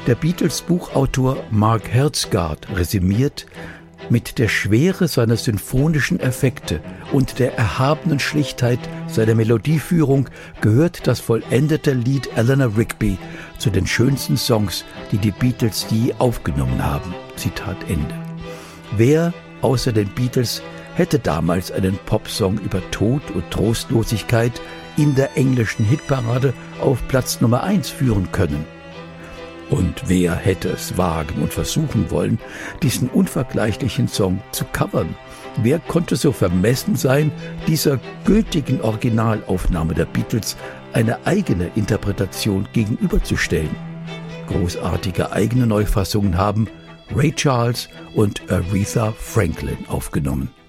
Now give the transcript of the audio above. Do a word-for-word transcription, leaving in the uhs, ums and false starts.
Der Beatles-Buchautor Mark Hertsgaard resümiert: Mit der Schwere seiner symphonischen Effekte und der erhabenen Schlichtheit seiner Melodieführung gehört das vollendete Lied Eleanor Rigby zu den schönsten Songs, die die Beatles je aufgenommen haben. Zitat Ende. Wer außer den Beatles hätte damals einen Popsong über Tod und Trostlosigkeit in der englischen Hitparade auf Platz Nummer eins führen können? Und wer hätte es wagen und versuchen wollen, diesen unvergleichlichen Song zu covern? Wer konnte so vermessen sein, dieser gültigen Originalaufnahme der Beatles eine eigene Interpretation gegenüberzustellen? Großartige eigene Neufassungen haben Ray Charles und Aretha Franklin aufgenommen.